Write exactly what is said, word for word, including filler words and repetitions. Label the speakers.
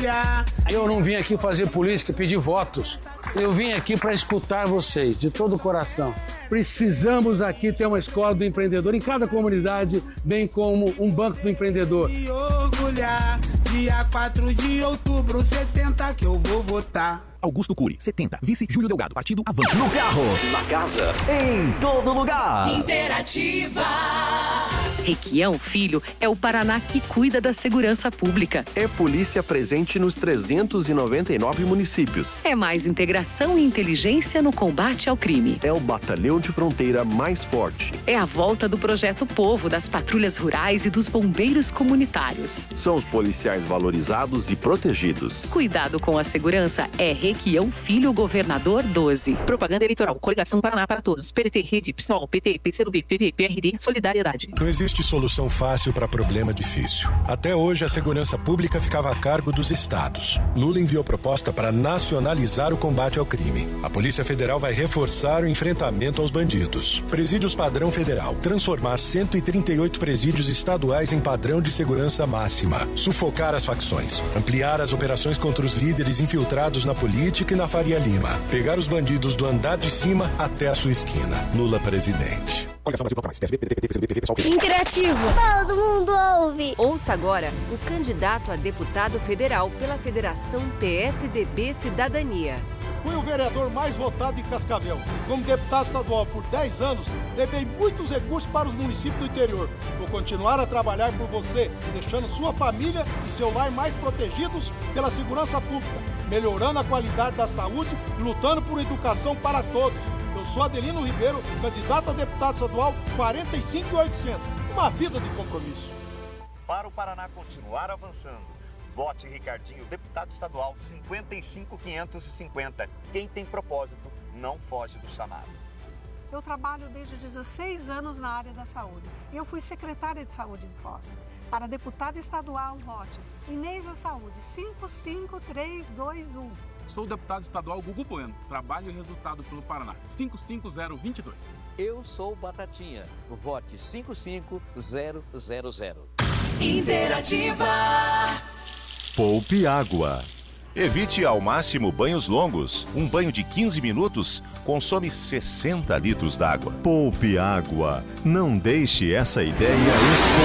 Speaker 1: orgulhar.
Speaker 2: Eu não vim aqui fazer política, pedir votos. Eu vim aqui para escutar vocês, de todo o coração. Precisamos aqui ter uma escola do empreendedor em cada comunidade, bem como um banco do empreendedor.
Speaker 1: E orgulhar, dia quatro de outubro, setenta que eu vou votar.
Speaker 3: Augusto Cury, setenta. Vice Júlio Delgado, partido Avante.
Speaker 4: No carro, na casa, em todo lugar.
Speaker 5: Interativa. Requião Filho é o Paraná que cuida da segurança pública.
Speaker 6: É polícia presente nos trezentos e noventa e nove municípios.
Speaker 5: É mais integração e inteligência no combate ao crime.
Speaker 6: É o batalhão de fronteira mais forte.
Speaker 5: É a volta do Projeto Povo, das patrulhas rurais e dos bombeiros comunitários.
Speaker 6: São os policiais valorizados e protegidos.
Speaker 5: Cuidado com a segurança é Requião Filho, Governador doze.
Speaker 7: Propaganda eleitoral. Coligação Paraná para Todos. P D T, Rede, PSOL, P T, P C do B, P V, P R D, Solidariedade.
Speaker 8: Não existe solução fácil para problema difícil. Até hoje, a segurança pública ficava a cargo dos estados. Lula enviou proposta para nacionalizar o combate ao crime. A Polícia Federal vai reforçar o enfrentamento aos bandidos. Presídios padrão federal. Transformar cento e trinta e oito presídios estaduais em padrão de segurança máxima. Sufocar as facções. Ampliar as operações contra os líderes infiltrados na política e na Faria Lima. Pegar os bandidos do andar de cima até a sua esquina. Lula presidente.
Speaker 9: Interativo. Todo mundo ouve.
Speaker 10: Ouça agora o candidato a deputado federal pela Federação P S D B Cidadania.
Speaker 11: Fui o vereador mais votado em Cascavel. Como deputado estadual por dez anos, levei muitos recursos para os municípios do interior. Vou continuar a trabalhar por você, deixando sua família e seu lar mais protegidos pela segurança pública, melhorando a qualidade da saúde e lutando por educação para todos. Eu sou Adelino Ribeiro, candidato a deputado estadual quarenta e cinco mil e oitocentos. Uma vida de compromisso.
Speaker 12: Para o Paraná continuar avançando, vote Ricardinho, deputado estadual cinquenta e cinco mil quinhentos e cinquenta. Quem tem propósito não foge do chamado.
Speaker 13: Eu trabalho desde dezesseis anos na área da saúde. Eu fui secretária de saúde em Foz. Para deputada estadual, vote Inês da Saúde, cinco cinco três dois um.
Speaker 14: Sou o deputado estadual Gugu Bueno. Trabalho e resultado pelo Paraná, cinco cinco zero dois dois.
Speaker 15: Eu sou Batatinha. Vote cinco cinco zero zero zero.
Speaker 5: Interativa.
Speaker 16: Poupe água. Evite ao máximo banhos longos. Um banho de quinze minutos consome sessenta litros d'água.
Speaker 17: Poupe água. Não deixe essa ideia escorrer.